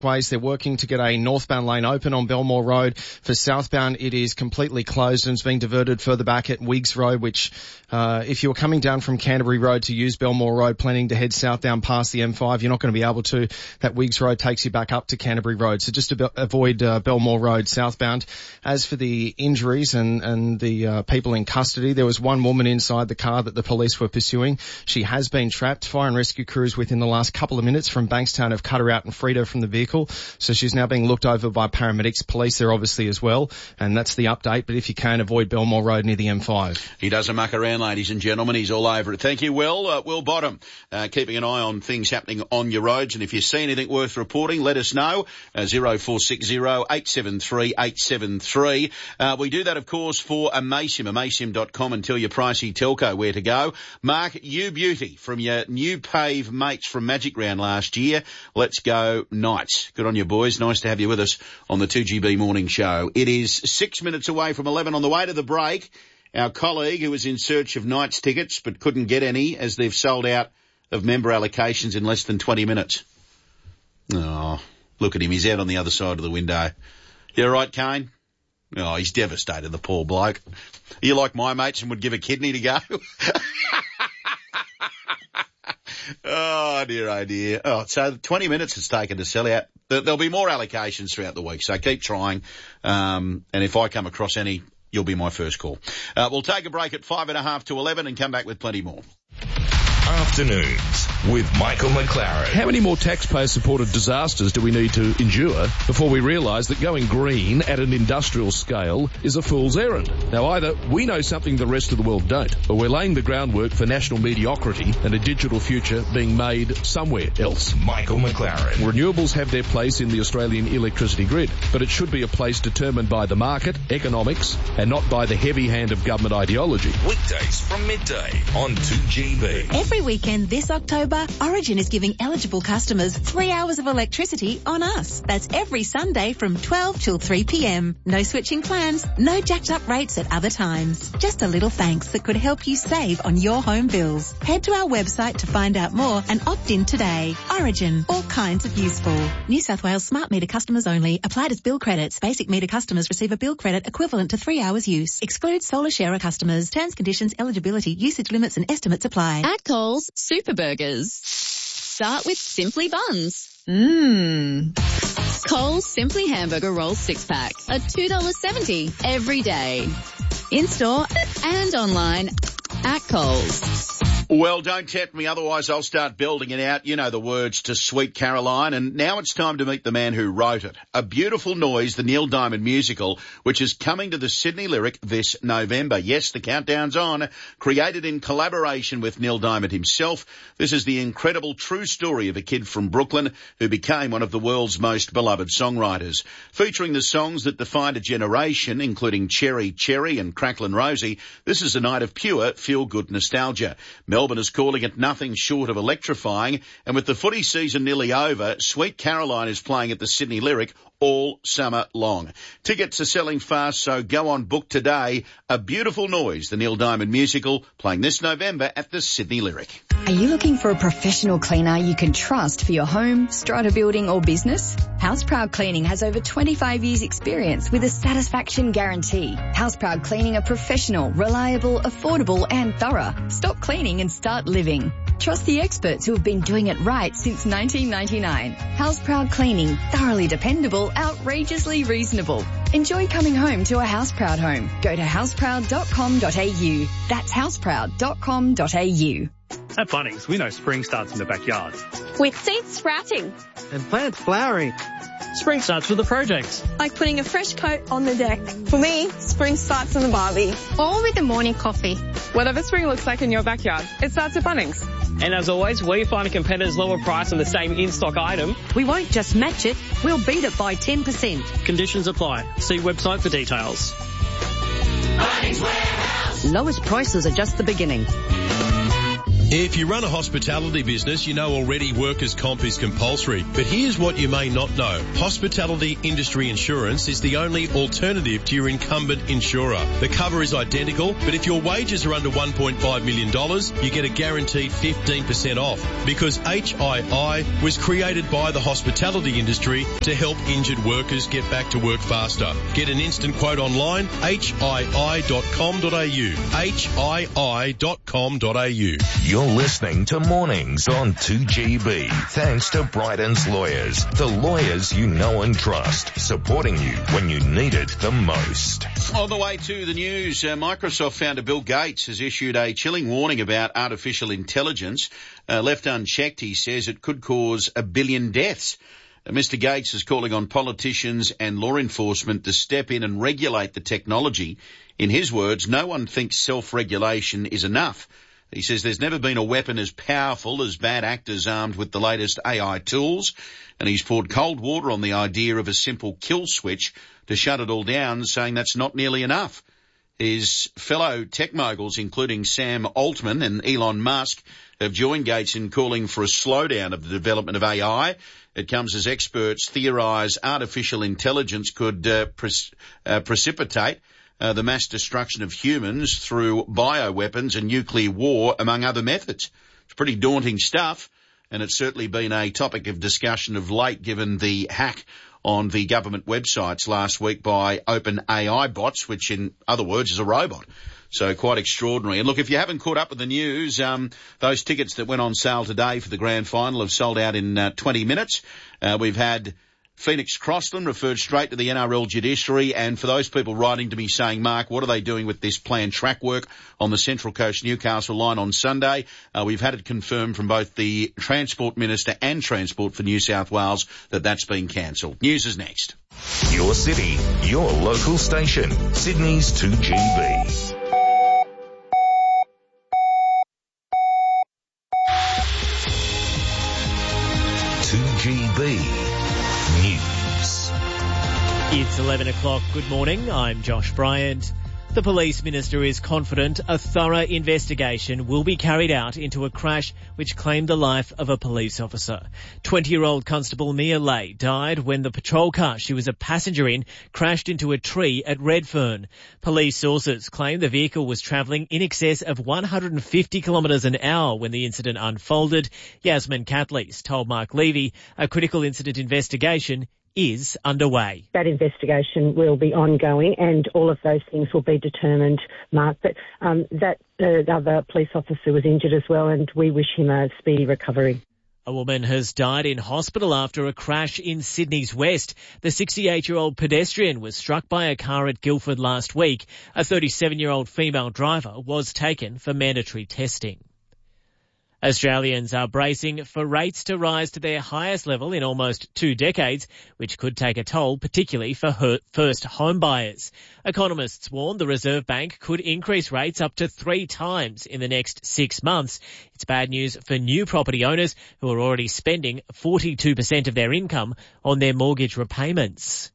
ways. They're working to get a northbound lane open on Belmore Road. For southbound, it is completely closed and it's being diverted further back at Wiggs Road, which, if you're coming down from Canterbury Road to use Belmore Road, planning to head south down past the M5, you're not going to be able to. That Wiggs Road takes you back up to Canterbury Road. So just to avoid Belmore Road southbound. As for the injuries and the people in custody, there was one woman inside the car that the police were pursuing. She has been trapped. Fire and rescue crews within the last couple of minutes from Bankstown have cut her out and freed her from the vehicle. So she's now being looked over by paramedics, police there obviously as well. And that's the update. But if you can, avoid Belmore Road near the M5. He doesn't muck around, ladies and gentlemen. He's all over it. Thank you, Will. Will Bottom, keeping an eye on things happening on your roads. And if you see anything worth reporting, let us know. 0460 873 873. We do that, of course, for Amaysim.com and tell your pricey telco where to go. Mark, you beauty from your new pave mates from Magic Round last year. Let's go Knights. Good on you, boys. Nice to have you with us on the 2GB Morning Show. It is 6 minutes away from 11. On the way to the break, our colleague who was in search of Knights tickets but couldn't get any as they've sold out of member allocations in less than 20 minutes. Oh, look at him. He's out on the other side of the window. You all right, Kane? Oh, he's devastated, the poor bloke. Are you like my mates and would give a kidney to go? Oh, dear, oh, dear. Oh, so 20 minutes it's taken to sell out. There'll be more allocations throughout the week, so keep trying. And if I come across any, you'll be my first call. We'll take a break at 11:05 to 11 and come back with plenty more. Afternoons with Michael McLaren. How many more taxpayer-supported disasters do we need to endure before we realise that going green at an industrial scale is a fool's errand? Now, either we know something the rest of the world don't, or we're laying the groundwork for national mediocrity and a digital future being made somewhere else. Michael McLaren. Renewables have their place in the Australian electricity grid, but it should be a place determined by the market, economics, and not by the heavy hand of government ideology. Weekdays from midday on 2GB. Every weekend this October, Origin is giving eligible customers 3 hours of electricity on us. That's every Sunday from 12 till 3 p.m. No switching plans, no jacked up rates at other times. Just a little thanks that could help you save on your home bills. Head to our website to find out more and opt in today. Origin, all kinds of useful. New South Wales smart meter customers only. Applied as bill credits. Basic meter customers receive a bill credit equivalent to 3 hours use. Excludes solar sharer customers. Terms, conditions, eligibility, usage limits and estimates apply. At Coles, Super Burgers. Start with Simply Buns. Coles Simply Hamburger Rolls 6-pack at $2.70 every day. In-store and online at Coles. Well, don't tempt me, otherwise I'll start building it out. You know the words to Sweet Caroline, and now it's time to meet the man who wrote it. A Beautiful Noise, the Neil Diamond musical, which is coming to the Sydney Lyric this November. Yes, the countdown's on. Created in collaboration with Neil Diamond himself, this is the incredible true story of a kid from Brooklyn who became one of the world's most beloved songwriters. Featuring the songs that defined a generation, including Cherry Cherry and Cracklin' Rosie, this is a night of pure feel-good nostalgia. Melbourne is calling it nothing short of electrifying, and with the footy season nearly over, Sweet Caroline is playing at the Sydney Lyric all summer long. Tickets are selling fast, so go on book today. A Beautiful Noise, the Neil Diamond musical, playing this November at the Sydney Lyric. Are you looking for a professional cleaner you can trust for your home, strata building or business? Houseproud Cleaning has over 25 years experience with a satisfaction guarantee. Houseproud Cleaning are professional, reliable, affordable and thorough. Stop cleaning and start living. Trust the experts who have been doing it right since 1999. Houseproud Cleaning, thoroughly dependable, outrageously reasonable. Enjoy coming home to a Houseproud home. Go to houseproud.com.au. That's houseproud.com.au. At Bunnings, we know spring starts in the backyard. With seeds sprouting. And plants flowering. Spring starts with a project. Like putting a fresh coat on the deck. For me, spring starts in the barbie. Or with a morning coffee. Whatever spring looks like in your backyard, it starts at Bunnings. And as always, where you find a competitor's lower price on the same in-stock item, we won't just match it, we'll beat it by 10%. Conditions apply. See website for details. Bunnings Warehouse. Lowest prices are just the beginning. If you run a hospitality business, you know already workers' comp is compulsory. But here's what you may not know. Hospitality industry insurance is the only alternative to your incumbent insurer. The cover is identical, but if your wages are under $1.5 million, you get a guaranteed 15% off, because HII was created by the hospitality industry to help injured workers get back to work faster. Get an instant quote online, hii.com.au. hii.com.au. You're listening to Mornings on 2GB. Thanks to Bryden's Lawyers, the lawyers you know and trust, supporting you when you need it the most. On the way to the news, Microsoft founder Bill Gates has issued a chilling warning about artificial intelligence. Left unchecked, he says it could cause 1 billion deaths. Mr. Gates is calling on politicians and law enforcement to step in and regulate the technology. In his words, no one thinks self-regulation is enough. He says there's never been a weapon as powerful as bad actors armed with the latest AI tools, and he's poured cold water on the idea of a simple kill switch to shut it all down, saying that's not nearly enough. His fellow tech moguls, including Sam Altman and Elon Musk, have joined Gates in calling for a slowdown of the development of AI. It comes as experts theorise artificial intelligence could precipitate the mass destruction of humans through bioweapons and nuclear war, among other methods. It's pretty daunting stuff, and it's certainly been a topic of discussion of late, given the hack on the government websites last week by OpenAI bots, which in other words is a robot. So quite extraordinary. And look, if you haven't caught up with the news, those tickets that went on sale today for the grand final have sold out in 20 minutes. We've had Phoenix Crossland referred straight to the NRL judiciary, and for those people writing to me saying, Mark, what are they doing with this planned track work on the Central Coast Newcastle line on Sunday? We've had it confirmed from both the Transport Minister and Transport for New South Wales that that's been cancelled. News is next. Your city, your local station, Sydney's 2GB. News. It's 11 o'clock. Good morning. I'm Josh Bryant. The Police Minister is confident a thorough investigation will be carried out into a crash which claimed the life of a police officer. 20-year-old Constable Mia Lay died when the patrol car she was a passenger in crashed into a tree at Redfern. Police sources claim the vehicle was travelling in excess of 150 kilometres an hour when the incident unfolded. Yasmin Catley's told Mark Levy a critical incident investigation is underway. That investigation will be ongoing and all of those things will be determined, Mark. But that other police officer was injured as well, and we wish him a speedy recovery. A woman has died in hospital after a crash in Sydney's West. The 68-year-old pedestrian was struck by a car at Guildford last week. A 37-year-old female driver was taken for mandatory testing. Australians are bracing for rates to rise to their highest level in almost 2 decades, which could take a toll, particularly for first home buyers. Economists warn the Reserve Bank could increase rates up to 3 times in the next 6 months. It's bad news for new property owners who are already spending 42% of their income on their mortgage repayments.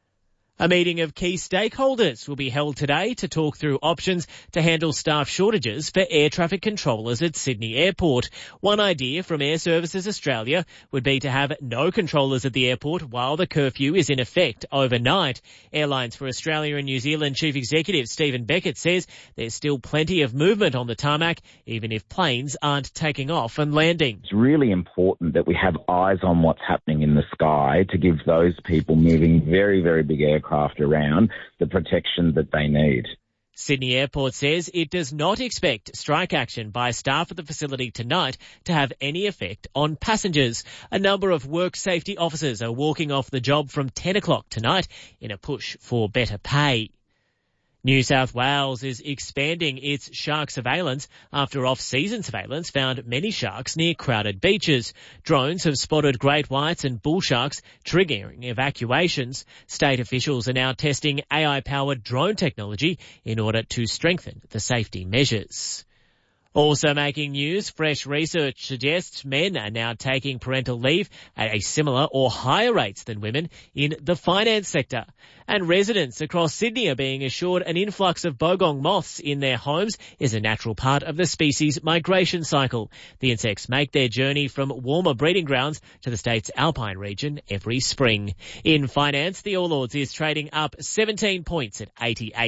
A meeting of key stakeholders will be held today to talk through options to handle staff shortages for air traffic controllers at Sydney Airport. One idea from Air Services Australia would be to have no controllers at the airport while the curfew is in effect overnight. Airlines for Australia and New Zealand Chief Executive Stephen Beckett says there's still plenty of movement on the tarmac, even if planes aren't taking off and landing. It's really important that we have eyes on what's happening in the sky to give those people moving very, very big aircraft around the protection that they need. Sydney Airport says it does not expect strike action by staff at the facility tonight to have any effect on passengers. A number of work safety officers are walking off the job from 10 o'clock tonight in a push for better pay. New South Wales is expanding its shark surveillance after off-season surveillance found many sharks near crowded beaches. Drones have spotted great whites and bull sharks, triggering evacuations. State officials are now testing AI-powered drone technology in order to strengthen the safety measures. Also making news, fresh research suggests men are now taking parental leave at a similar or higher rates than women in the finance sector. And residents across Sydney are being assured an influx of bogong moths in their homes is a natural part of the species' migration cycle. The insects make their journey from warmer breeding grounds to the state's alpine region every spring. In finance, the All Ords is trading up 17 points at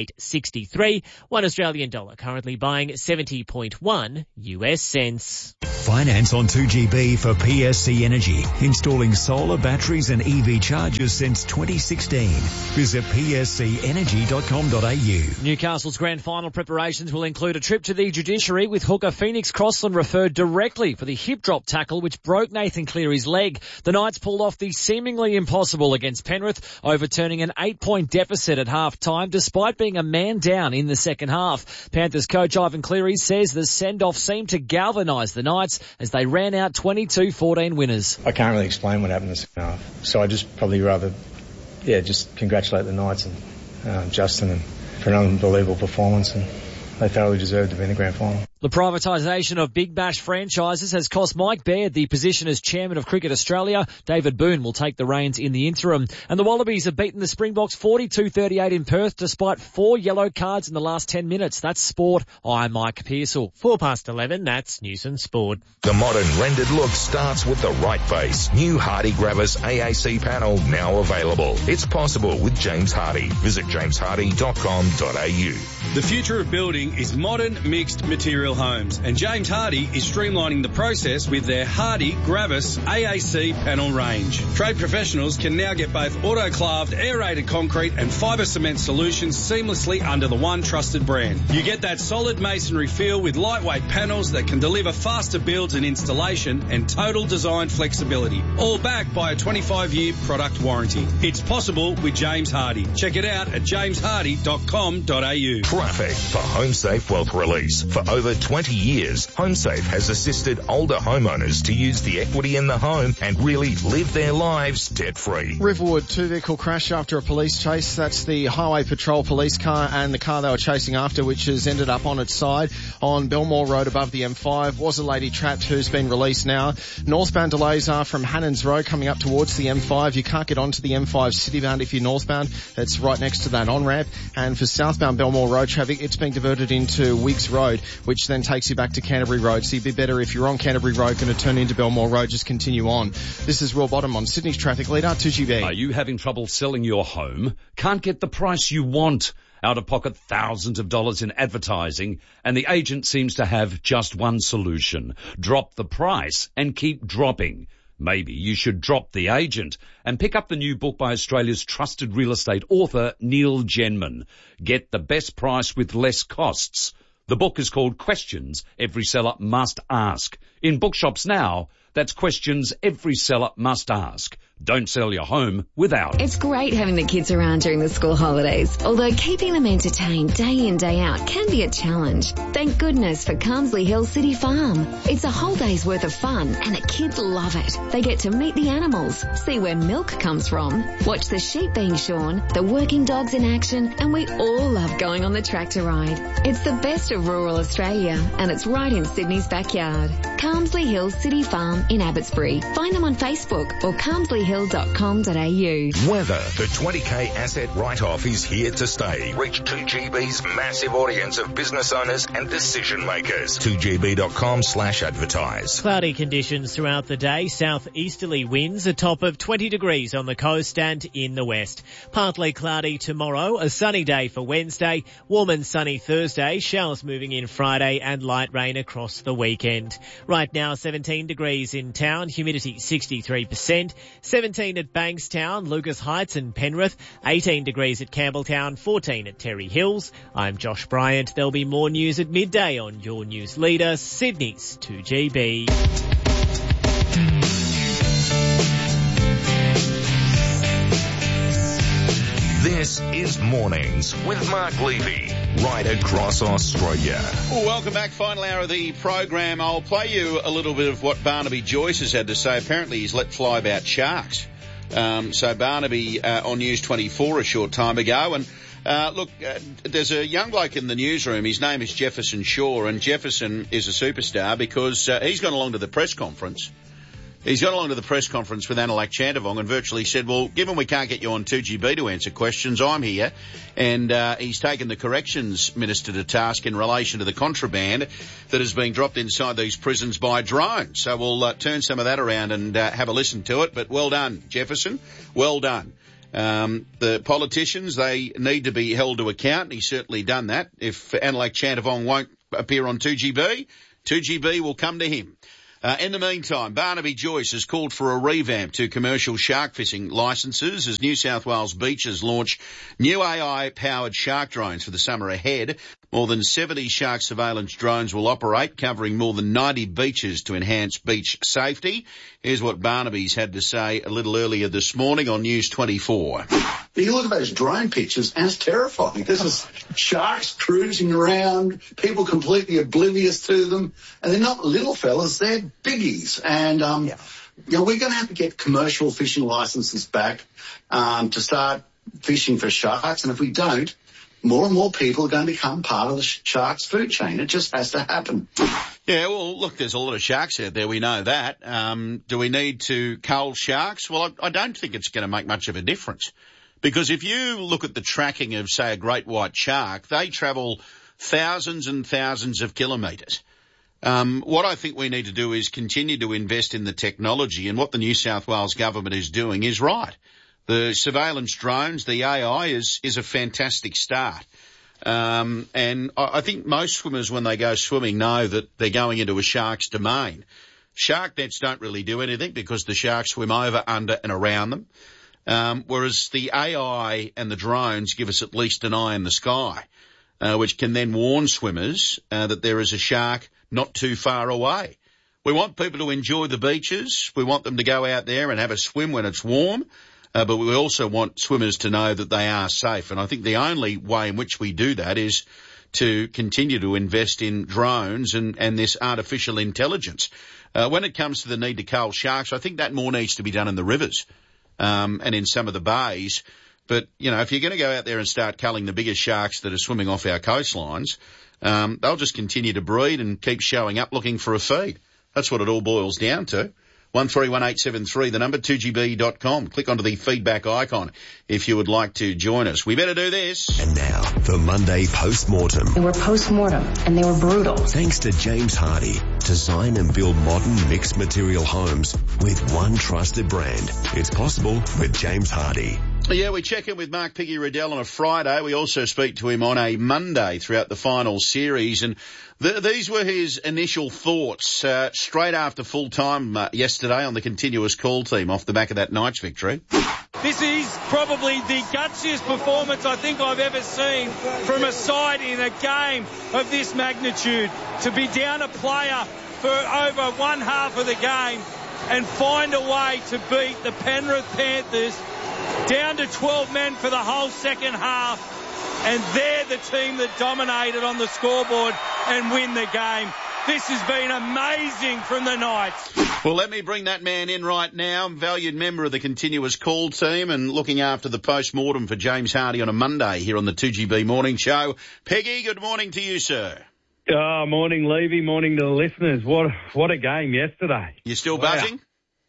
88.63. $1 Australian dollar currently buying 70.1 US cents. Finance on 2GB for PSC Energy, installing solar batteries and EV chargers since 2016. Visit pscenergy.com.au. Newcastle's grand final preparations will include a trip to the judiciary with hooker Phoenix Crossland referred directly for the hip drop tackle which broke Nathan Cleary's leg. The Knights pulled off the seemingly impossible against Penrith, overturning an 8-point deficit at half-time despite being a man down in the second half. Panthers coach Ivan Cleary says the send-off seemed to galvanise the Knights as they ran out 22-14 winners. I can't really explain what happened in the second half, so I just probably rather, just congratulate the Knights and Justin and for an unbelievable performance, and they thoroughly deserved to be in the grand final. The privatisation of Big Bash franchises has cost Mike Baird the position as chairman of Cricket Australia. David Boone will take the reins in the interim. And the Wallabies have beaten the Springboks 42-38 in Perth despite 4 yellow cards in the last 10 minutes. That's sport. I'm Mike Pearsall. 11, that's News and Sport. The modern rendered look starts with the right face. New Hardy Gravis AAC panel now available. It's possible with James Hardy. Visit jameshardy.com.au. The future of building is modern mixed material homes, and James Hardy is streamlining the process with their Hardy Gravis AAC panel range. Trade professionals can now get both autoclaved aerated concrete and fibre cement solutions seamlessly under the one trusted brand. You get that solid masonry feel with lightweight panels that can deliver faster builds and installation and total design flexibility, all backed by a 25-year product warranty. It's possible with James Hardy. Check it out at jameshardy.com.au. Traffic for HomeSafe Wealth Release. For over 20 years, HomeSafe has assisted older homeowners to use the equity in the home and really live their lives debt-free. Riverwood, 2-vehicle crash after a police chase. That's the Highway Patrol police car and the car they were chasing after, which has ended up on its side on Belmore Road above the M5. Was a lady trapped who's been released now. Northbound delays are from Hannons Road coming up towards the M5. You can't get onto the M5 citybound if you're northbound. It's right next to that on-ramp. And for southbound Belmore Road traffic, it's being diverted into Wiggs Road, which then takes you back to Canterbury Road. So you'd be better if you're on Canterbury Road, going to turn into Belmore Road, just continue on. This is Will Bottom on Sydney's Traffic Leader, 2GB. Are you having trouble selling your home? Can't get the price you want? Out of pocket thousands of dollars in advertising, and the agent seems to have just one solution. Drop the price and keep dropping. Maybe you should drop the agent and pick up the new book by Australia's trusted real estate author, Neil Genman. Get the best price with less costs. The book is called Questions Every Seller Must Ask. In bookshops now, that's Questions Every Seller Must Ask. Don't sell your home without. It's great having the kids around during the school holidays, although keeping them entertained day in, day out can be a challenge. Thank goodness for Carmsley Hill City Farm. It's a whole day's worth of fun and the kids love it. They get to meet the animals, see where milk comes from, watch the sheep being shorn, the working dogs in action, and we all love going on the tractor ride. It's the best of rural Australia and it's right in Sydney's backyard. Carmsley Hill City Farm in Abbotsbury. Find them on Facebook or carmsleyhill.com.au. Weather. The 20K asset write-off is here to stay. Reach 2GB's massive audience of business owners and decision makers. 2GB.com/advertise. Cloudy conditions throughout the day. Southeasterly winds, a top of 20 degrees on the coast and in the west. Partly cloudy tomorrow, a sunny day for Wednesday, warm and sunny Thursday, showers moving in Friday and light rain across the weekend. Right now 17 degrees in town, humidity 63%, 17 at Bankstown, Lucas Heights and Penrith, 18 degrees at Campbelltown, 14 at Terry Hills. I'm Josh Bryant. There'll be more news at midday on your news leader, Sydney's 2GB. This is Mornings with Mark Levy, right across Australia. Well, welcome back. Final hour of the program. I'll play you a little bit of what Barnaby Joyce has had to say. Apparently he's let fly about sharks. So Barnaby on News 24 a short time ago, and There's a young bloke in the newsroom. His name is Jefferson Shaw, and Jefferson is a superstar because he's gone along to the press conference. He's gone along to the press conference with Analak Chantavong and virtually said, well, given we can't get you on 2GB to answer questions, I'm here. And he's taken the corrections minister to task in relation to the contraband that has been dropped inside these prisons by drones. So we'll turn some of that around and have a listen to it. But well done, Jefferson. Well done. The politicians, they need to be held to account, and he's certainly done that. If Analak Chantavong won't appear on 2GB, 2GB will come to him. In the meantime, Barnaby Joyce has called for a revamp to commercial shark fishing licences as New South Wales beaches launch new AI-powered shark drones for the summer ahead. More than 70 shark surveillance drones will operate, covering more than 90 beaches to enhance beach safety. Here's what Barnaby's had to say a little earlier this morning on News 24. You look at those drone pictures and it's terrifying. This is sharks cruising around, people completely oblivious to them, and they're not little fellas, they're biggies. And, we're going to have to get commercial fishing licenses back to start fishing for sharks, and if we don't, more and more people are going to become part of the shark's food chain. It just has to happen. Yeah, well, look, there's a lot of sharks out there. We know that. Do we need to cull sharks? Well, I don't think it's going to make much of a difference. Because if you look at the tracking of, say, a great white shark, they travel thousands and thousands of kilometres. What I think we need to do is continue to invest in the technology, and what the New South Wales government is doing is right. The surveillance drones, the AI, is a fantastic start. And I think most swimmers, when they go swimming, know that they're going into a shark's domain. Shark nets don't really do anything because the sharks swim over, under and around them. Whereas the AI and the drones give us at least an eye in the sky, which can then warn swimmers that there is a shark not too far away. We want people to enjoy the beaches. We want them to go out there and have a swim when it's warm. But we also want swimmers to know that they are safe. And I think the only way in which we do that is to continue to invest in drones and this artificial intelligence. When it comes to the need to cull sharks, I think that more needs to be done in the rivers and in some of the bays. But, if you're going to go out there and start culling the biggest sharks that are swimming off our coastlines, they'll just continue to breed and keep showing up looking for a feed. That's what it all boils down to. 131873, the number, 2gb.com. Click onto the feedback icon if you would like to join us. We better do this. And now, the Monday Post-Mortem. They were post-mortem, and they were brutal. Thanks to James Hardy. Design and build modern mixed material homes with one trusted brand. It's possible with James Hardy. Yeah, we check in with Mark Piggy Riddell on a Friday. We also speak to him on a Monday throughout the final series. And these were his initial thoughts straight after full time yesterday on the continuous call team off the back of that Knights victory. This is probably the gutsiest performance I think I've ever seen from a side in a game of this magnitude. To be down a player for over one half of the game and find a way to beat the Penrith Panthers down to 12 men for the whole second half, and they're the team that dominated on the scoreboard and win the game. This has been amazing from the Knights. Well, let me bring that man in right now, valued member of the continuous call team and looking after the post-mortem for James Hardy on a Monday here on the 2GB Morning Show. Peggy, good morning to you, sir. Morning, Levy. Morning to the listeners. What a game yesterday. You still buzzing?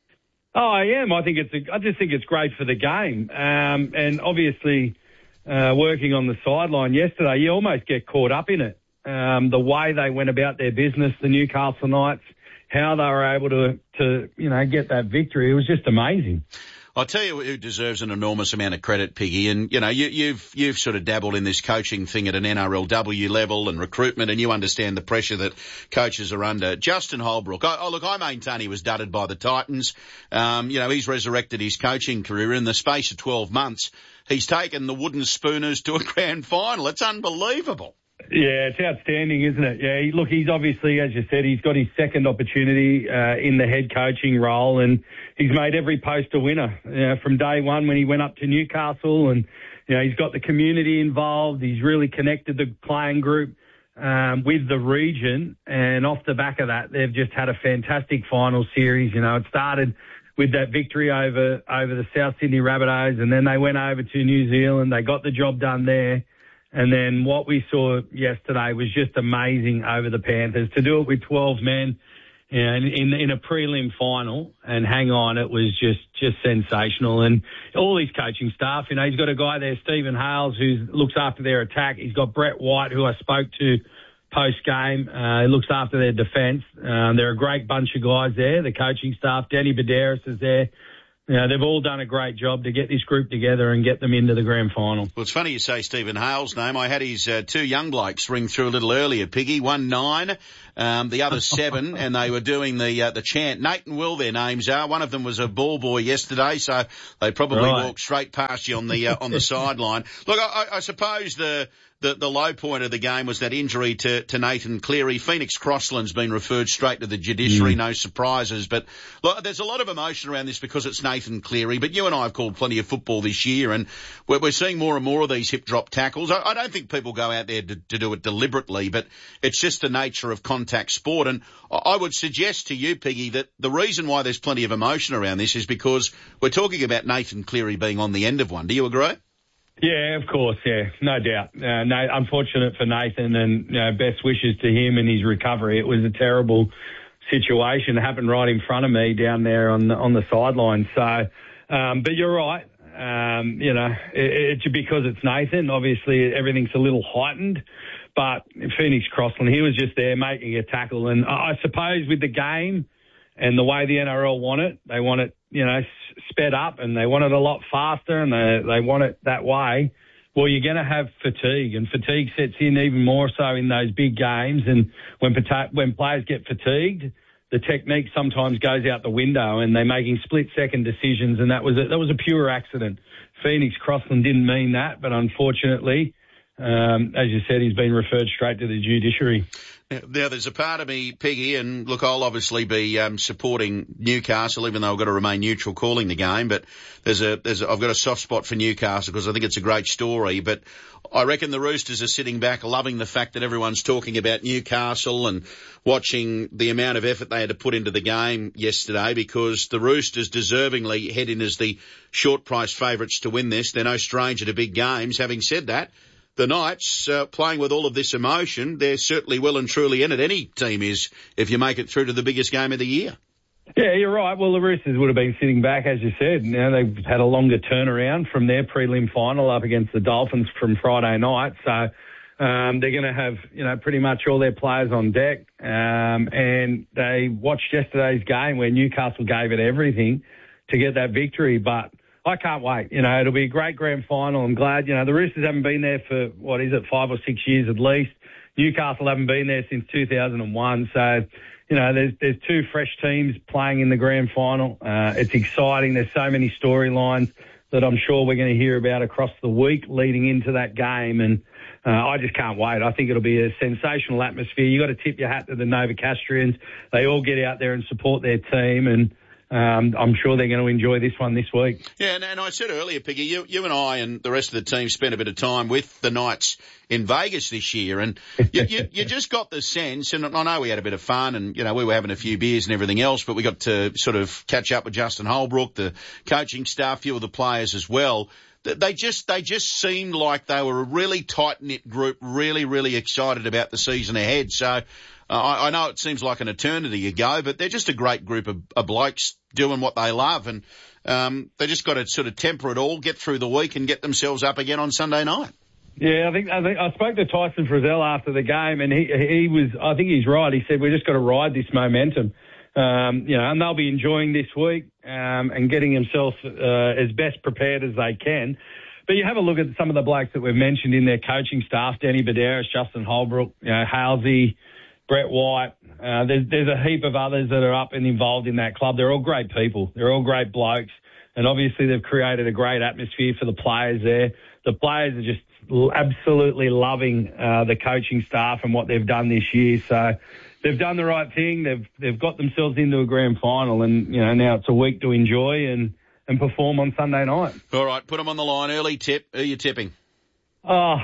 Oh, I am. I just think it's great for the game. And obviously, working on the sideline yesterday, you almost get caught up in it. The way they went about their business, the Newcastle Knights, how they were able to get that victory. It was just amazing. I'll tell you who deserves an enormous amount of credit, Piggy, and you've sort of dabbled in this coaching thing at an NRLW level and recruitment, and you understand the pressure that coaches are under. Justin Holbrook, I maintain he was dudded by the Titans. He's resurrected his coaching career in the space of 12 months. He's taken the Wooden Spooners to a grand final. It's unbelievable. Yeah, it's outstanding, isn't it? Yeah, look, he's obviously, as you said, he's got his second opportunity in the head coaching role, and he's made every post a winner from day one when he went up to Newcastle, and he's got the community involved. He's really connected the playing group with the region, and off the back of that, they've just had a fantastic final series. It started with that victory over the South Sydney Rabbitohs, and then they went over to New Zealand. They got the job done there. And then what we saw yesterday was just amazing over the Panthers. To do it with 12 men, you know, in a prelim final and hang on, it was just sensational. And all his coaching staff, you know, he's got a guy there, Stephen Hales, who looks after their attack. He's got Brett White, who I spoke to post-game. He looks after their defence. They're a great bunch of guys there, the coaching staff. Danny Baderis is there. You know, they've all done a great job to get this group together and get them into the grand final. Well, it's funny you say Stephen Hale's name. I had his two young blokes ring through a little earlier, Piggy. One 9, the other 7, and they were doing the chant. Nate and Will, their names are. One of them was a ball boy yesterday, so they probably walked straight past you on the sideline. Look, I suppose the low point of the game was that injury to Nathan Cleary. Phoenix Crossland's been referred straight to the judiciary, no surprises. But look, there's a lot of emotion around this because it's Nathan Cleary. But you and I have called plenty of football this year, and we're seeing more and more of these hip drop tackles. I don't think people go out there to do it deliberately, but it's just the nature of contact sport. And I would suggest to you, Piggy, that the reason why there's plenty of emotion around this is because we're talking about Nathan Cleary being on the end of one. Do you agree? Yeah, of course, yeah, no doubt. Unfortunate for Nathan, and best wishes to him and his recovery. It was a terrible situation. It happened right in front of me down there on the sideline. So, but you're right. It's because it's Nathan. Obviously, everything's a little heightened. But Phoenix Crossland, he was just there making a tackle. And I suppose with the game and the way the NRL want it, they want it, sped up, and they want it a lot faster, and they want it that way. Well, you're going to have fatigue, and fatigue sets in even more so in those big games. And when players get fatigued, the technique sometimes goes out the window, and they're making split-second decisions. And that was a pure accident. Phoenix Crossland didn't mean that, but unfortunately, as you said, he's been referred straight to the judiciary. Now, there's a part of me, Piggy, and look, I'll obviously be supporting Newcastle, even though I've got to remain neutral calling the game. But I've got a soft spot for Newcastle because I think it's a great story. But I reckon the Roosters are sitting back, loving the fact that everyone's talking about Newcastle and watching the amount of effort they had to put into the game yesterday, because the Roosters deservingly head in as the short price favourites to win this. They're no stranger to big games. Having said that, the Knights, playing with all of this emotion, they're certainly well and truly in it. Any team is, if you make it through to the biggest game of the year. Yeah, you're right. Well, the Roosters would have been sitting back, as you said. Now they've had a longer turnaround from their prelim final up against the Dolphins from Friday night. So they're going to have, pretty much all their players on deck. And they watched yesterday's game where Newcastle gave it everything to get that victory. But I can't wait. It'll be a great grand final. I'm glad, the Roosters haven't been there for, 5 or 6 years at least. Newcastle haven't been there since 2001. So, there's two fresh teams playing in the grand final. It's exciting. There's so many storylines that I'm sure we're going to hear about across the week leading into that game. And I just can't wait. I think it'll be a sensational atmosphere. You got to tip your hat to the Novocastrians. They all get out there and support their team, and I'm sure they're going to enjoy this one this week. Yeah, and I said earlier, Piggy, you and I and the rest of the team spent a bit of time with the Knights in Vegas this year, and you just got the sense, and I know we had a bit of fun, and we were having a few beers and everything else, but we got to sort of catch up with Justin Holbrook, the coaching staff, a few of the players as well. They just seemed like they were a really tight-knit group, really, really excited about the season ahead. So I know it seems like an eternity ago, but they're just a great group of blokes doing what they love, and they just got to sort of temper it all, get through the week, and get themselves up again on Sunday night. Yeah, I think I spoke to Tyson Frizzell after the game, and he was, I think he's right. He said, we're just got to ride this momentum. And they'll be enjoying this week and getting themselves as best prepared as they can. But you have a look at some of the blokes that we've mentioned in their coaching staff, Danny Baderis, Justin Holbrook, Halsey, Brett White. There's a heap of others that are up and involved in that club. They're all great people. They're all great blokes. And obviously they've created a great atmosphere for the players there. The players are just absolutely loving the coaching staff and what they've done this year. So they've done the right thing. They've got themselves into a grand final, and now it's a week to enjoy and perform on Sunday night. All right, put them on the line. Early tip. Who are you tipping? Oh,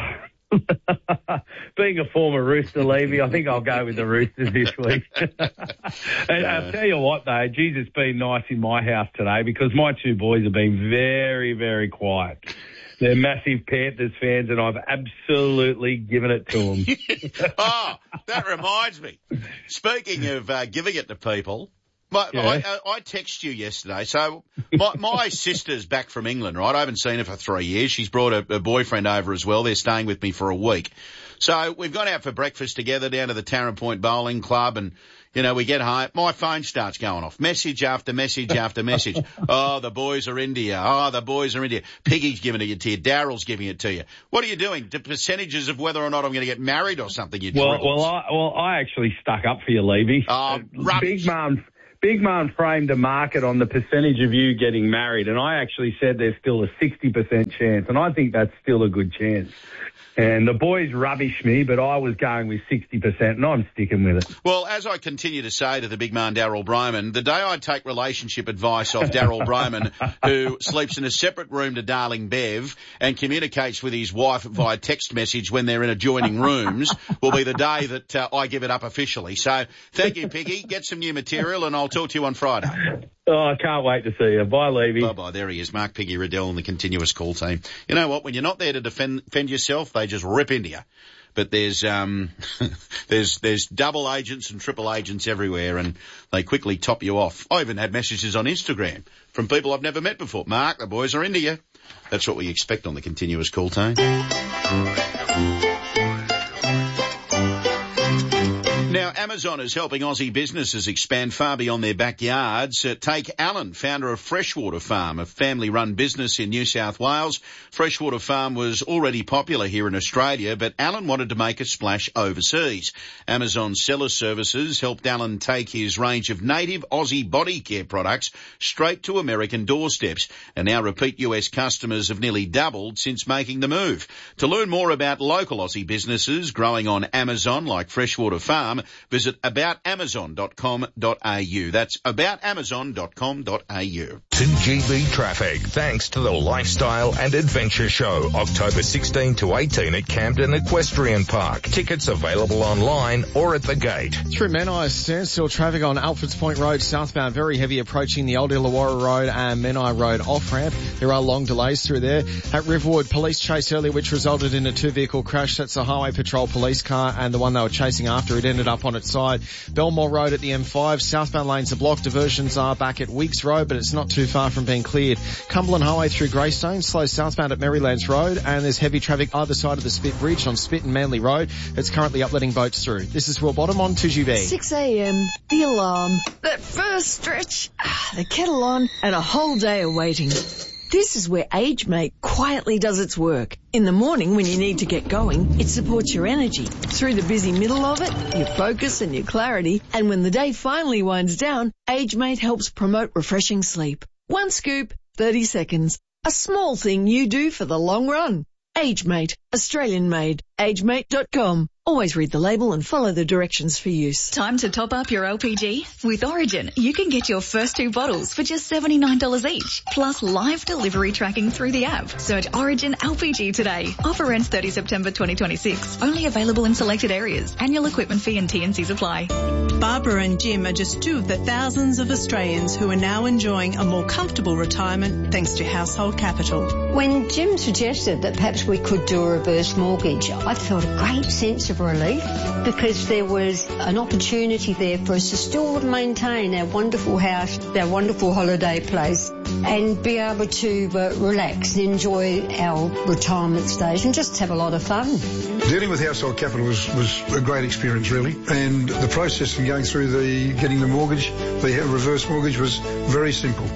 Being a former Rooster, Levy, I think I'll go with the Roosters this week. And I'll tell you what, though, geez, it's been nice in my house today because my two boys have been very, very quiet. They're massive Panthers fans, and I've absolutely given it to them. Oh, that reminds me. Speaking of giving it to people, I texted you yesterday. So my sister's back from England, right? I haven't seen her for 3 years. She's brought a boyfriend over as well. They're staying with me for a week. So we've gone out for breakfast together down to the Tarrant Point Bowling Club, and we get home. My phone starts going off. Message after message after message. Oh, the boys are India. Oh, the boys are India. Piggy's giving it to you. Daryl's giving it to you. What are you doing? The percentages of whether or not I'm going to get married or something, you dribbles. I actually stuck up for you, Levy. Oh, rubbish. Big Man framed a market on the percentage of you getting married, and I actually said there's still a 60% chance, and I think that's still a good chance. And the boys rubbished me, but I was going with 60%, and I'm sticking with it. Well, as I continue to say to the big man, Daryl Broman, the day I take relationship advice off Daryl Broman, who sleeps in a separate room to Darling Bev and communicates with his wife via text message when they're in adjoining rooms, will be the day that I give it up officially. So thank you, Piggy. Get some new material, and I'll talk to you on Friday. Oh, I can't wait to see you. Bye, Levy. Bye-bye. There he is, Mark Piggy Riddell and the continuous call team. You know what? When you're not there to defend yourself, they just rip into you. But there's double agents and triple agents everywhere, and they quickly top you off. I even had messages on Instagram from people I've never met before. Mark, the boys are into you. That's what we expect on the continuous call team. Now, Amazon is helping Aussie businesses expand far beyond their backyards. Take Alan, founder of Freshwater Farm, a family-run business in New South Wales. Freshwater Farm was already popular here in Australia, but Alan wanted to make a splash overseas. Amazon Seller Services helped Alan take his range of native Aussie body care products straight to American doorsteps, and now repeat US customers have nearly doubled since making the move. To learn more about local Aussie businesses growing on Amazon like Freshwater Farm, visit aboutamazon.com.au. That's aboutamazon.com.au. 2GB traffic, thanks to the Lifestyle and Adventure Show, October 16 to 18 at Camden Equestrian Park. Tickets available online or at the gate. Through Menai, standstill traffic on Alfords Point Road southbound, very heavy approaching the Old Illawarra Road and Menai Road off-ramp. There are long delays through there. At Riverwood, police chase earlier which resulted in a two-vehicle crash. That's the Highway Patrol police car and the one they were chasing after. It ended up on its side. Belmore Road at the M5. Southbound lanes are blocked. Diversions are back at Weeks Road, but it's not too far from being cleared. Cumberland Highway through Greystone, slow southbound at Merrylands Road, and there's heavy traffic either side of the Spit Bridge on Spit and Manly Road. It's currently upletting boats through. This is Will Bottom on 2GB. 6 a.m, the alarm, that first stretch, the kettle on, and a whole day of waiting. This is where AgeMate quietly does its work. In the morning when you need to get going, it supports your energy. Through the busy middle of it, your focus and your clarity. And when the day finally winds down, AgeMate helps promote refreshing sleep. One scoop, 30 seconds. A small thing you do for the long run. AgeMate, Australian made. AgeMate.com. Always read the label and follow the directions for use. Time to top up your LPG? With Origin, you can get your first 2 bottles for just $79 each, plus live delivery tracking through the app. Search Origin LPG today. Offer ends 30 September 2026. Only available in selected areas. Annual equipment fee and T&Cs apply. Barbara and Jim are just 2 of the thousands of Australians who are now enjoying a more comfortable retirement thanks to Household Capital. When Jim suggested that perhaps we could do a reverse mortgage, I felt a great sense of relief because there was an opportunity there for us to still maintain our wonderful house, our wonderful holiday place, and be able to relax and enjoy our retirement stage and just have a lot of fun. Dealing with Household Capital was a great experience, really, and the process of going through getting the mortgage, the reverse mortgage, was very simple.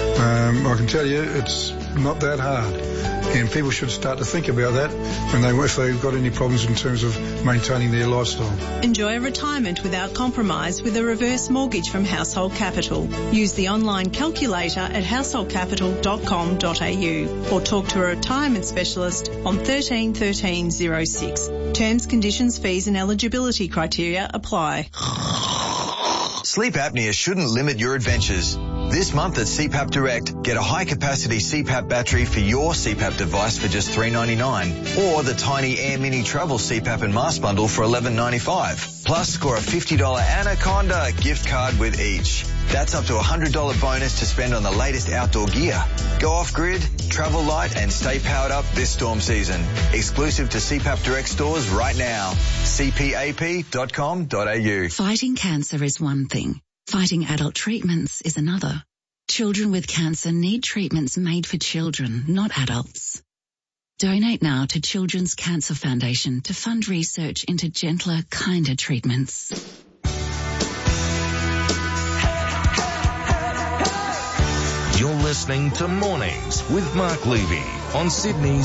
I can tell you it's not that hard. And people should start to think about that if they've got any problems in terms of maintaining their lifestyle. Enjoy retirement without compromise with a reverse mortgage from Household Capital. Use the online calculator at householdcapital.com.au or talk to a retirement specialist on 13 13 06. Terms, conditions, fees and eligibility criteria apply. Sleep apnea shouldn't limit your adventures. This month at CPAP Direct, get a high-capacity CPAP battery for your CPAP device for just $3.99, or the Tiny Air Mini Travel CPAP and Mask Bundle for $11.95. Plus, score a $50 Anaconda gift card with each. That's up to a $100 bonus to spend on the latest outdoor gear. Go off-grid, travel light, and stay powered up this storm season. Exclusive to CPAP Direct stores right now. cpap.com.au. Fighting cancer is one thing. Fighting adult treatments is another. Children with cancer need treatments made for children, not adults. Donate now to Children's Cancer Foundation to fund research into gentler, kinder treatments. You're listening to Mornings with Mark Levy on Sydney's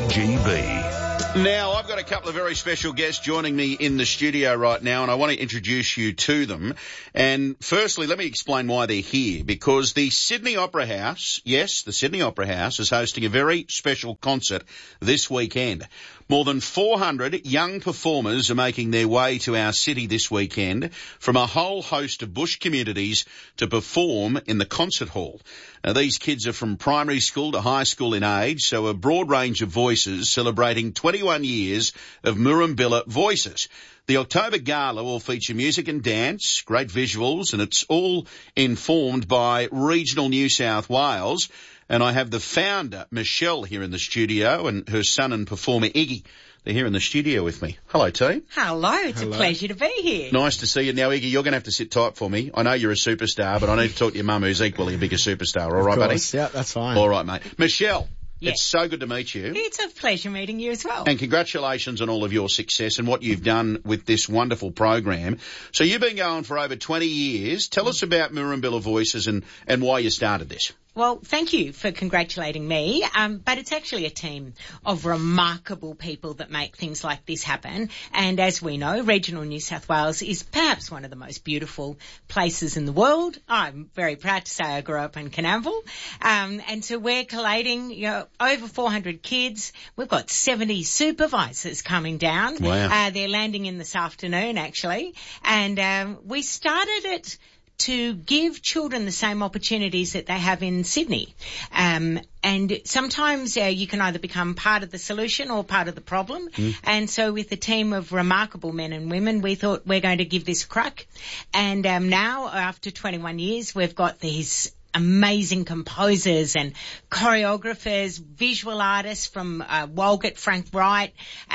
2GB. Now, I've got a couple of very special guests joining me in the studio right now, and I want to introduce you to them. And firstly, let me explain why they're here, because the Sydney Opera House, yes, the Sydney Opera House is hosting a very special concert this weekend. More than 400 young performers are making their way to our city this weekend from a whole host of bush communities to perform in the concert hall. Now, these kids are from primary school to high school in age, so a broad range of voices celebrating 21 years of Murrumbilla Voices. The October Gala will feature music and dance, great visuals, and it's all informed by Regional New South Wales. And I have the founder, Michelle, here in the studio, and her son and performer, Iggy. They're here in the studio with me. Hello, team. Hello, it's a pleasure to be here. Nice to see you. Now, Iggy, you're going to have to sit tight for me. I know you're a superstar, but I need to talk to your mum, who's equally a bigger superstar. All right, buddy? Yeah, that's fine. All right, mate. Michelle, yes. It's so good to meet you. It's a pleasure meeting you as well. And congratulations on all of your success and what you've done with this wonderful program. So you've been going for over 20 years. Tell us about Murrumbilla Voices and why you started this. Well, thank you for congratulating me, but it's actually a team of remarkable people that make things like this happen. And as we know, regional New South Wales is perhaps one of the most beautiful places in the world. I'm very proud to say I grew up in Canamble. And so we're collating, over 400 kids. We've got 70 supervisors coming down. Wow. They're landing in this afternoon, actually. And we started it to give children the same opportunities that they have in Sydney. And sometimes you can either become part of the solution or part of the problem. And so with a team of remarkable men and women, we thought we're going to give this a crack. And now, after 21 years, we've got these amazing composers and choreographers, visual artists from Walgett, Frank Wright,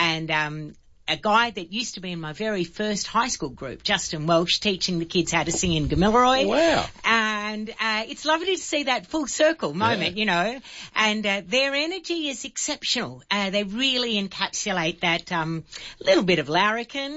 and a guy that used to be in my very first high school group, Justin Welsh, teaching the kids how to sing in Gamilaroi. Wow. And it's lovely to see that full circle moment, and their energy is exceptional. They really encapsulate that little bit of larrikin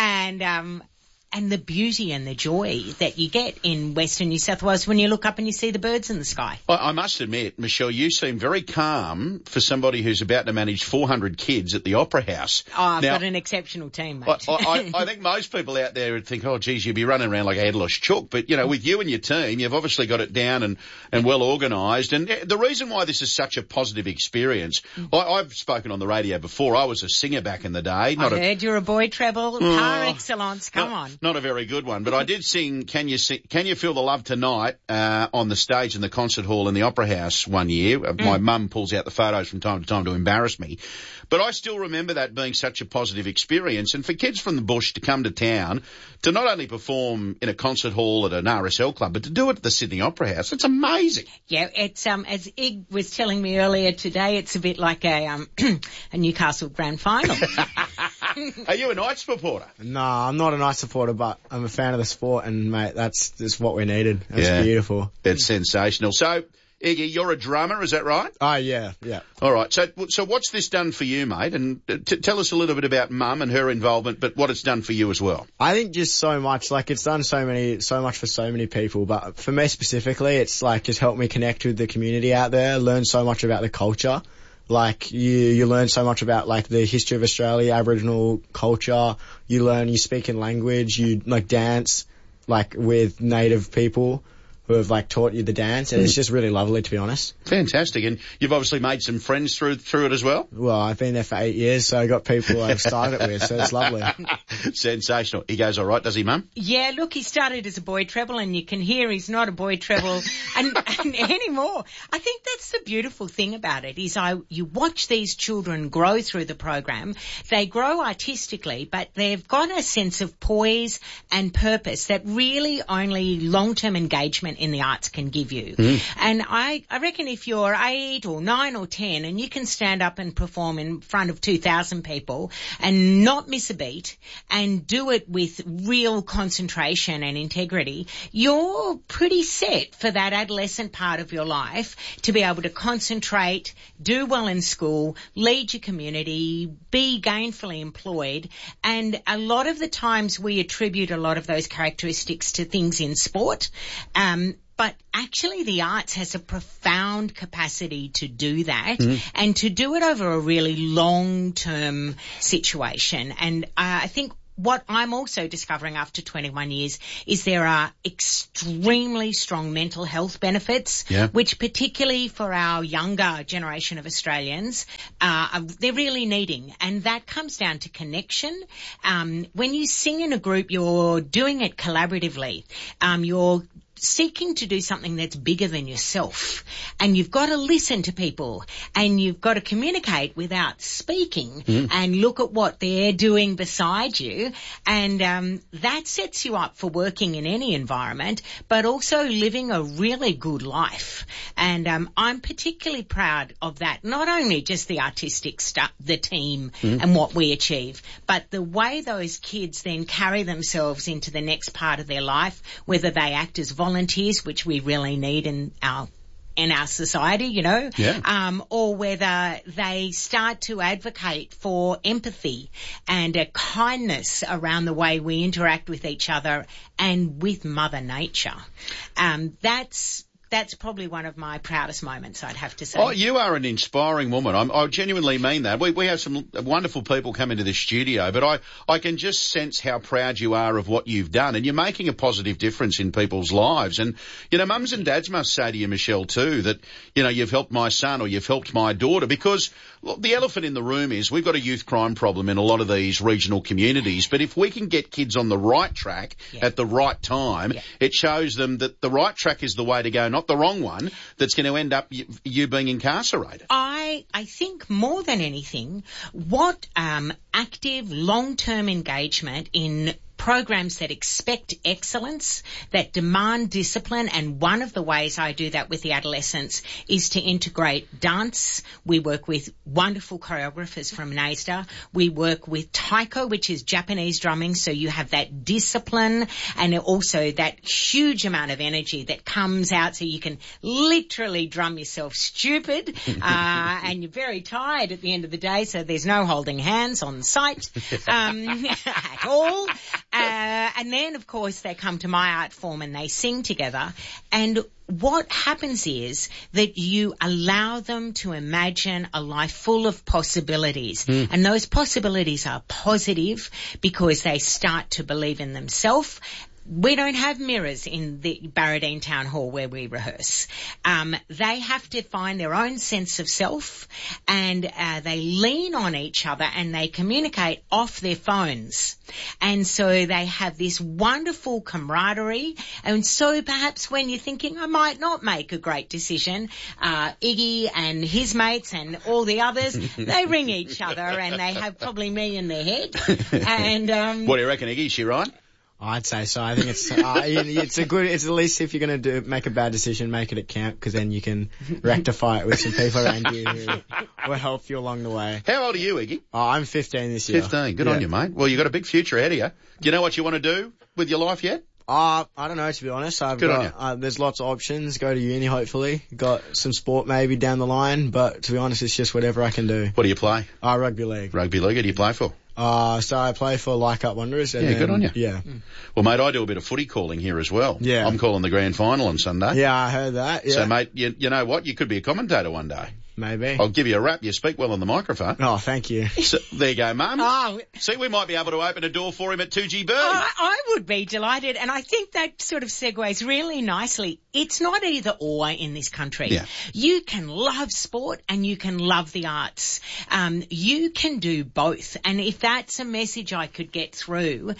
and the beauty and the joy that you get in Western New South Wales when you look up and you see the birds in the sky. Well, I must admit, Michelle, you seem very calm for somebody who's about to manage 400 kids at the Opera House. Oh, I've got an exceptional team, mate. I think most people out there would think, oh, geez, you'd be running around like a headless chook. But, with you and your team, you've obviously got it down and well organised. And the reason why this is such a positive experience, I've spoken on the radio before. I was a singer back in the day. I heard you're a boy treble, par excellence. Come on. Not a very good one, but I did sing Can You Feel the Love Tonight on the stage in the concert hall in the Opera House one year. My mum pulls out the photos from time to time to embarrass me. But I still remember that being such a positive experience. And for kids from the bush to come to town, to not only perform in a concert hall at an RSL club, but to do it at the Sydney Opera House, it's amazing. Yeah, it's as Ig was telling me earlier today, it's a bit like a Newcastle grand final. Are you a Knights supporter? No, I'm not a Knights supporter, but I'm a fan of the sport, and mate, that's just what we needed. It's beautiful. It's sensational. So, Iggy, you're a drummer, is that right? Oh, yeah. All right. So what's this done for you, mate? And tell us a little bit about Mum and her involvement, but what it's done for you as well. I think just so much. Like, it's done so much for so many people, but for me specifically, it's like just helped me connect with the community out there, learn so much about the culture. Like, you learn so much about, like, the history of Australia, Aboriginal culture. You speak in language, you, like, dance, like, with native people. who have like taught you the dance, and it's just really lovely, to be honest. Fantastic. And you've obviously made some friends through it as well? Well, I've been there for 8 years, so I got people I've started it with, so it's lovely. Sensational. He goes all right, does he, Mum? Yeah, look, he started as a boy treble, and you can hear he's not a boy treble and anymore. I think that's the beautiful thing about it, is you watch these children grow through the program. They grow artistically, but they've got a sense of poise and purpose that really only long-term engagement in the arts can give you. And I reckon if you're 8 or 9 or 10 and you can stand up and perform in front of 2,000 people and not miss a beat and do it with real concentration and integrity, you're pretty set for that adolescent part of your life to be able to concentrate, do well in school, lead your community, be gainfully employed. And a lot of the times we attribute a lot of those characteristics to things in sport. But actually the arts has a profound capacity to do that and to do it over a really long-term situation. And I think what I'm also discovering after 21 years is there are extremely strong mental health benefits, which particularly for our younger generation of Australians, they're really needing. And that comes down to connection. When you sing in a group, you're doing it collaboratively. You're seeking to do something that's bigger than yourself, and you've got to listen to people, and you've got to communicate without speaking and look at what they're doing beside you, and that sets you up for working in any environment, but also living a really good life. And I'm particularly proud of that, not only just the artistic stuff, the team and what we achieve, but the way those kids then carry themselves into the next part of their life, whether they act as volunteers, which we really need in our society, you know, or whether they start to advocate for empathy and a kindness around the way we interact with each other and with Mother Nature. That's probably one of my proudest moments, I'd have to say. Oh, you are an inspiring woman. I genuinely mean that. We have some wonderful people come into the studio, but I can just sense how proud you are of what you've done, and you're making a positive difference in people's lives. And, you know, mums and dads must say to you, Michelle, too, that, you know, you've helped my son or you've helped my daughter, because look, the elephant in the room is we've got a youth crime problem in a lot of these regional communities, but if we can get kids on the right track at the right time, it shows them that the right track is the way to go, not the wrong one that's going to end up you being incarcerated. I think more than anything, what active long-term engagement in programs that expect excellence, that demand discipline, and one of the ways I do that with the adolescents is to integrate dance. We work with wonderful choreographers from NASDA. We work with taiko, which is Japanese drumming, so you have that discipline and also that huge amount of energy that comes out so you can literally drum yourself stupid and you're very tired at the end of the day, so there's no holding hands on site at all. And then, of course, they come to my art form and they sing together. And what happens is that you allow them to imagine a life full of possibilities. And those possibilities are positive because they start to believe in themselves. We don't have mirrors in the Barradine Town Hall where we rehearse. They have to find their own sense of self, and they lean on each other and they communicate off their phones. And so they have this wonderful camaraderie. And so perhaps when you're thinking, I might not make a great decision, Iggy and his mates and all the others, they ring each other and they have probably me in their head. And what do you reckon, Iggy? Is she right? I'd say so. I think it's it's at least if you're going to make a bad decision, make it at camp, because then you can rectify it with some people around you who will help you along the way. How old are you, Iggy? Oh, I'm 15 this year. 15. Good on you, mate. Well, you've got a big future ahead of you. Do you know what you want to do with your life yet? I don't know, to be honest. There's lots of options. Go to uni, hopefully. Got some sport maybe down the line, but to be honest, it's just whatever I can do. What do you play? Rugby league. Rugby league. Who do you play for? So I play for Leichhardt Wanderers. And good on you. Yeah. Well, mate, I do a bit of footy calling here as well. Yeah. I'm calling the grand final on Sunday. Yeah, I heard that. Yeah. So, mate, you know what? You could be a commentator one day. maybe. I'll give you a rap. You speak well on the microphone. Oh, thank you. So, there you go, Mum. Oh. See, we might be able to open a door for him at 2GB. I would be delighted, and I think that sort of segues really nicely. It's not either or in this country. Yeah. You can love sport and you can love the arts. You can do both, and if that's a message I could get through,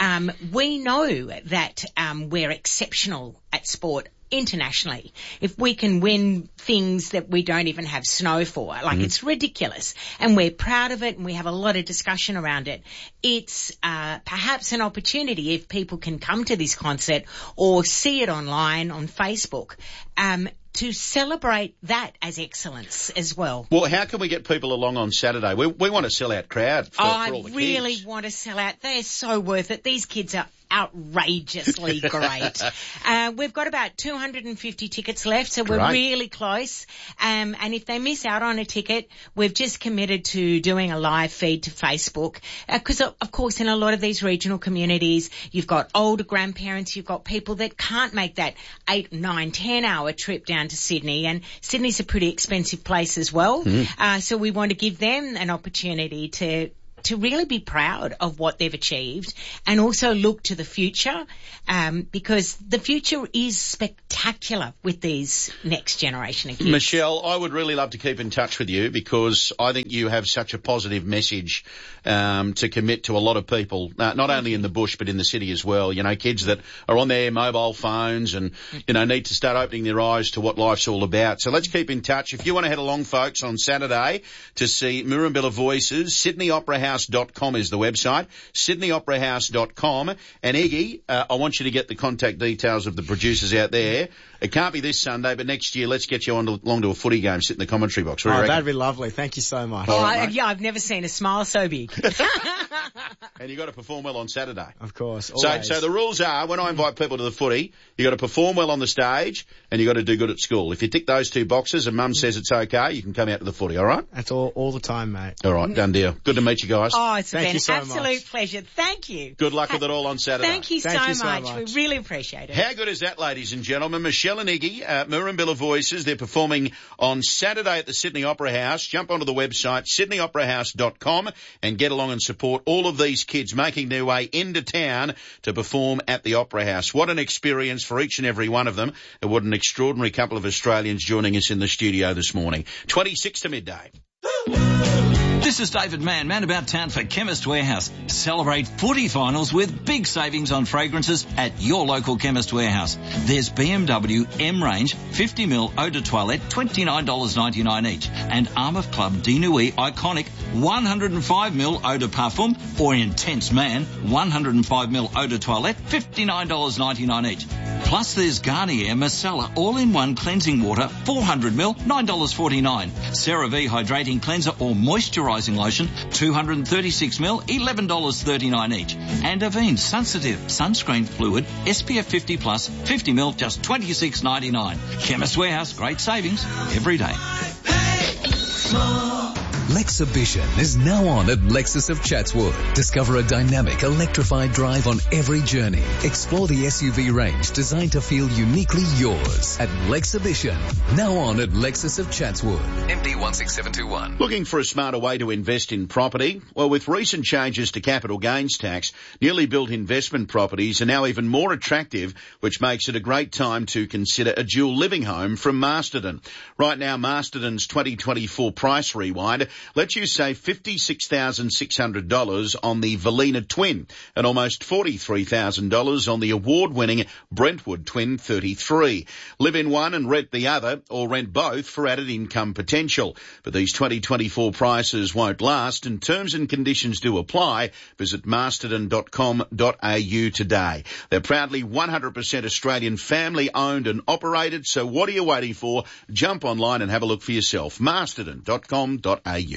we know that we're exceptional at sport internationally. If we can win things that we don't even have snow for, it's ridiculous, and we're proud of it, and we have a lot of discussion around it. It's perhaps an opportunity, if people can come to this concert or see it online on Facebook, to celebrate that as excellence as well. Well, how can we get people along on Saturday? We want a sell-out crowd for all the kids. I really want to sell out. They're so worth it. These kids are outrageously great. We've got about 250 tickets left, so we're really close. And if they miss out on a ticket, we've just committed to doing a live feed to Facebook. Because, of course, in a lot of these regional communities, you've got older grandparents, you've got people that can't make that 8, 9, 10-hour trip down to Sydney. And Sydney's a pretty expensive place as well. So we want to give them an opportunity to really be proud of what they've achieved and also look to the future, because the future is spectacular with these next generation of kids. Michelle, I would really love to keep in touch with you because I think you have such a positive message to commit to a lot of people, not only in the bush but in the city as well. You know, kids that are on their mobile phones and, need to start opening their eyes to what life's all about. So let's keep in touch. If you want to head along, folks, on Saturday to see Murrumbilla Voices, SydneyOperaHouse.com is the website, SydneyOperaHouse.com. And Iggy, I want you to get the contact details of the producers out there. It can't be this Sunday, but next year, let's get you along to a footy game, sit in the commentary box. That'd be lovely. Thank you so much. I've never seen a smile so big. And you've got to perform well on Saturday. Of course. So the rules are, when I invite people to the footy, you've got to perform well on the stage and you've got to do good at school. If you tick those two boxes and Mum says it's okay, you can come out to the footy, all right? That's all the time, mate. All right, done deal. Good to meet you guys. Oh, it's been an absolute pleasure. Thank you. Good luck with it all on Saturday. Thank you so much. We really appreciate it. How good is that, ladies and gentlemen? Michelle and Iggy, Murrumbilla Voices, they're performing on Saturday at the Sydney Opera House. Jump onto the website, sydneyoperahouse.com, and get along and support all of these kids making their way into town to perform at the Opera House. What an experience for each and every one of them, and what an extraordinary couple of Australians joining us in the studio this morning. 26 to midday. This is David Mann about town for Chemist Warehouse. Celebrate footy finals with big savings on fragrances at your local Chemist Warehouse. There's BMW M-Range 50ml Eau de Toilette, $29.99 each. And Arm of Club Dinouis Iconic 105ml Eau de Parfum or Intense Man 105ml Eau de Toilette, $59.99 each. Plus there's Garnier Micellar All-in-One Cleansing Water 400ml, $9.49. CeraVe Hydrating Cleanser or Moisturising Lotion 236ml, $11.39 each. And Avene Sensitive Sunscreen Fluid SPF 50 Plus 50ml, just $26.99. Chemist Warehouse, great savings every day. Lexhibition is now on at Lexus of Chatswood. Discover a dynamic, electrified drive on every journey. Explore the SUV range designed to feel uniquely yours at Lexhibition. Now on at Lexus of Chatswood. MD 16721. Looking for a smarter way to invest in property? Well, with recent changes to capital gains tax, newly built investment properties are now even more attractive, which makes it a great time to consider a dual living home from Masterton. Right now, Masterton's 2024 price rewind lets you save $56,600 on the Velina Twin and almost $43,000 on the award-winning Brentwood Twin 33. Live in one and rent the other, or rent both for added income potential. But these 2024 prices won't last, and terms and conditions do apply. Visit masterton.com.au today. They're proudly 100% Australian family-owned and operated, so what are you waiting for? Jump online and have a look for yourself. masterton.com.au.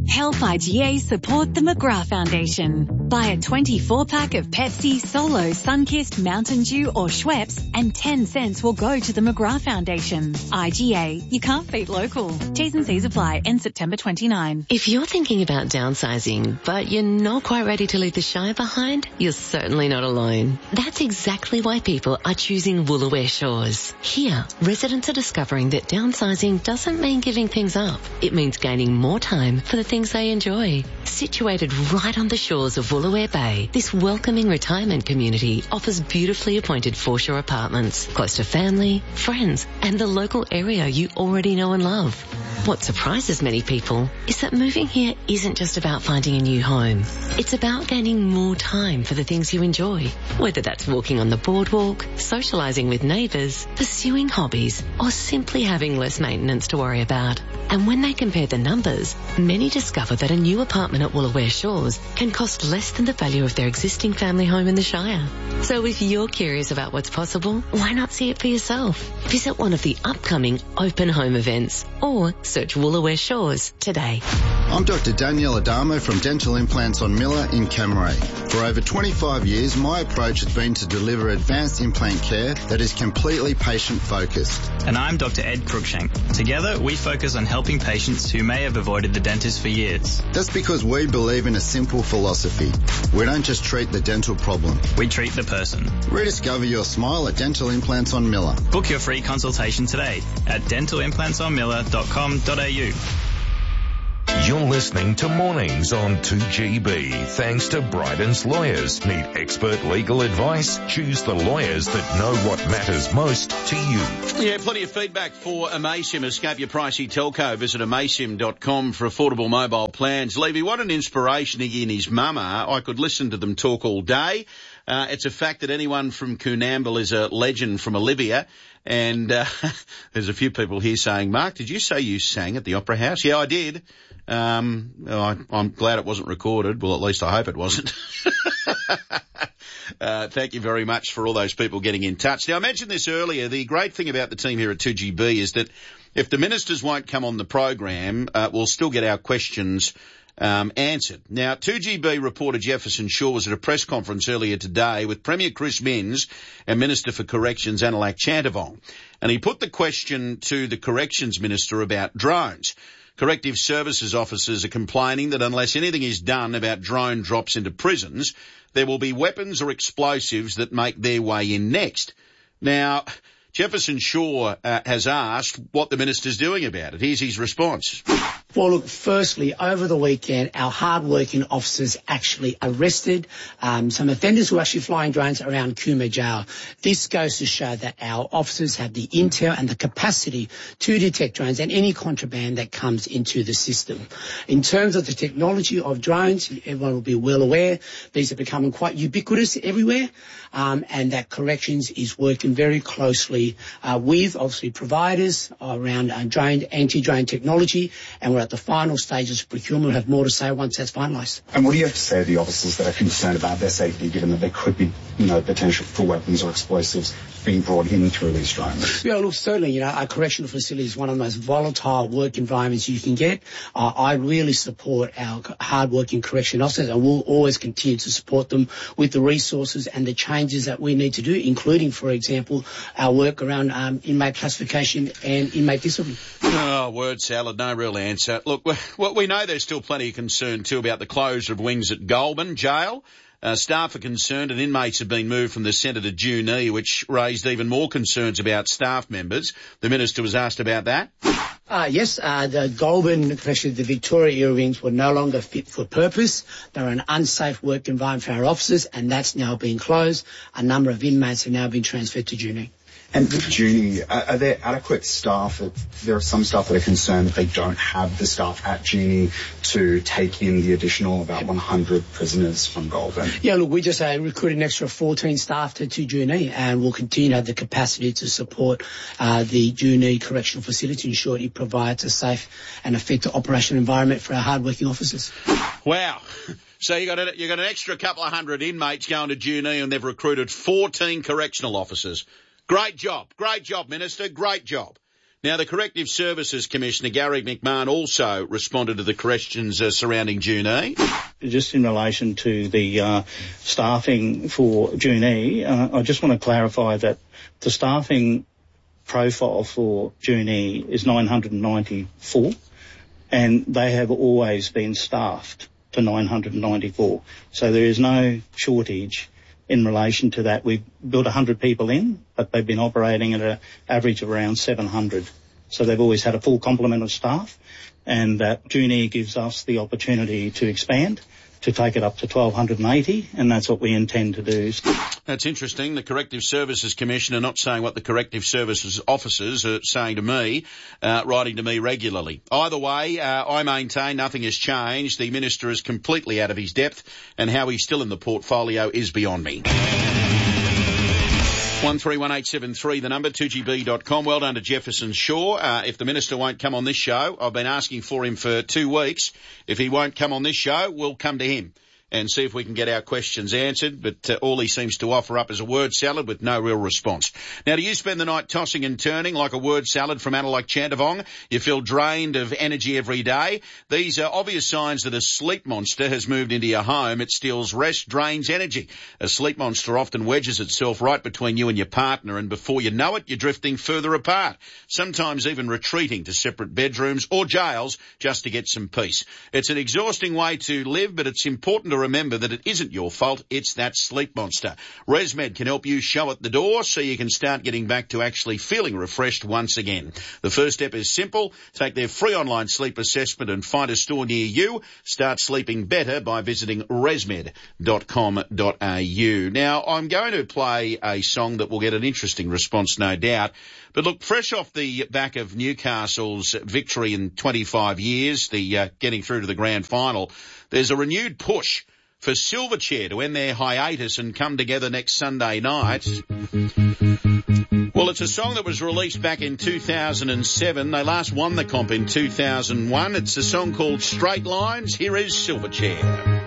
Help IGA support the McGrath Foundation. Buy a 24-pack of Pepsi, Solo, Sunkist, Mountain Dew or Schweppes and 10 cents will go to the McGrath Foundation. IGA, you can't beat local. T's and C's apply. End September 29. If you're thinking about downsizing, but you're not quite ready to leave the Shire behind, you're certainly not alone. That's exactly why people are choosing Woolooware Shores. Here, residents are discovering that downsizing doesn't mean giving things up. It means gaining more time for the things they enjoy. Situated right on the shores of Woolooware Bay, this welcoming retirement community offers beautifully appointed foreshore apartments, close to family, friends, and the local area you already know and love. What surprises many people is that moving here isn't just about finding a new home. It's about gaining more time for the things you enjoy, whether that's walking on the boardwalk, socialising with neighbours, pursuing hobbies, or simply having less maintenance to worry about. And when they compare the numbers, many discover that a new apartment at Woolooware Shores can cost less than the value of their existing family home in the Shire. So if you're curious about what's possible, why not see it for yourself? Visit one of the upcoming open home events or search Woolooware Shores today. I'm Dr. Danielle Adamo from Dental Implants on Miller in Camray. For over 25 years, my approach has been to deliver advanced implant care that is completely patient-focused. And I'm Dr. Ed Cruikshank. Together, we focus on helping patients who may have avoided the dentist for years. That's because we believe in a simple philosophy. We don't just treat the dental problem. We treat the person. Rediscover your smile at Dental Implants on Miller. Book your free consultation today at dentalimplantsonmiller.com.au. You're listening to Mornings on 2GB. Thanks to Bryden's Lawyers. Need expert legal advice? Choose the lawyers that know what matters most to you. Yeah, plenty of feedback for Amaysim. Escape your pricey telco. Visit amaysim.com for affordable mobile plans. Levy, what an inspiration he and his mum are. I could listen to them talk all day. It's a fact that anyone from Coonamble is a legend from Olivia. And there's a few people here saying, Mark, did you say you sang at the Opera House? Yeah, I did. I'm glad it wasn't recorded. Well, at least I hope it wasn't. Thank you very much for all those people getting in touch. Now, I mentioned this earlier. The great thing about the team here at 2GB is that if the ministers won't come on the program, we'll still get our questions answered. Now, 2GB reporter Jefferson Shaw was at a press conference earlier today with Premier Chris Minns and Minister for Corrections Anilak Chantavong. And he put the question to the Corrections Minister about drones. Corrective Services officers are complaining that unless anything is done about drone drops into prisons, there will be weapons or explosives that make their way in next. Now, Jefferson Shaw has asked what the minister's doing about it. Here's his response. Well, look, firstly, over the weekend, our hard-working officers actually arrested some offenders who were actually flying drones around Cooma Jail. This goes to show that our officers have the intel and the capacity to detect drones and any contraband that comes into the system. In terms of the technology of drones, everyone will be well aware. These are becoming quite ubiquitous everywhere, and that Corrections is working very closely with, obviously, providers around anti-drone technology, and we're at the final stages of procurement. We'll have more to say once that's finalised. And what do you have to say to the officers that are concerned about their safety, given that there could be, potential for weapons or explosives being brought in through these drones? Yeah, look, certainly, our correctional facility is one of the most volatile work environments you can get. I really support our hard-working correction officers, and we'll always continue to support them with the resources and the changes that we need to do, including, for example, our work around inmate classification and inmate discipline. Oh, word salad, no real answer. Look, we know there's still plenty of concern too about the closure of wings at Goulburn Jail. Staff are concerned and inmates have been moved from the centre to Junee, which raised even more concerns about staff members. The Minister was asked about that. Yes, the Goulburn, especially the Victoria era wings, were no longer fit for purpose. They were an unsafe work environment for our officers, and that's now been closed. A number of inmates have now been transferred to Junee. And with Junee, are there adequate staff? There are some staff that are concerned that they don't have the staff at Junee to take in the additional about 100 prisoners from Goulburn. Yeah, look, we just recruited an extra 14 staff to Junee, and we'll continue to have the capacity to support the Junee Correctional Facility, ensure it provides a safe and effective operational environment for our hard-working officers. Wow. So you got an extra couple of hundred inmates going to Junee, and they've recruited 14 correctional officers. Great job, Minister, great job. Now, the Corrective Services Commissioner, Gary McMahon, also responded to the questions surrounding Junee. Just in relation to the staffing for Junee, I just want to clarify that the staffing profile for Junee is 994, and they have always been staffed to 994. So there is no shortage in relation to that. We've built 100 people in, but they've been operating at an average of around 700. So they've always had a full complement of staff, and Junee gives us the opportunity to expand, to take it up to 1,280, and that's what we intend to do. That's interesting. The Corrective Services Commissioner not saying what the Corrective Services officers are saying to me, writing to me regularly. Either way, I maintain nothing has changed. The Minister is completely out of his depth, and how he's still in the portfolio is beyond me. 131873, the number, 2gb.com. Well done to Jefferson Shaw. If the Minister won't come on this show, I've been asking for him for 2 weeks. If he won't come on this show, we'll come to him and see if we can get our questions answered, but all he seems to offer up is a word salad with no real response. Now, do you spend the night tossing and turning like a word salad from Anna like Chantavong? You feel drained of energy every day? These are obvious signs that a sleep monster has moved into your home. It steals rest, drains energy. A sleep monster often wedges itself right between you and your partner, and before you know it, you're drifting further apart, sometimes even retreating to separate bedrooms or jails just to get some peace. It's an exhausting way to live, but it's important to remember that it isn't your fault, it's that sleep monster. ResMed can help you show it the door so you can start getting back to actually feeling refreshed once again. The first step is simple. Take their free online sleep assessment and find a store near you. Start sleeping better by visiting resmed.com.au. Now, I'm going to play a song that will get an interesting response, no doubt. But look, fresh off the back of Newcastle's victory in 25 years, the getting through to the grand final, there's a renewed push for Silverchair to end their hiatus and come together next Sunday night. Well, it's a song that was released back in 2007. They last won the comp in 2001. It's a song called Straight Lines. Here is Silverchair.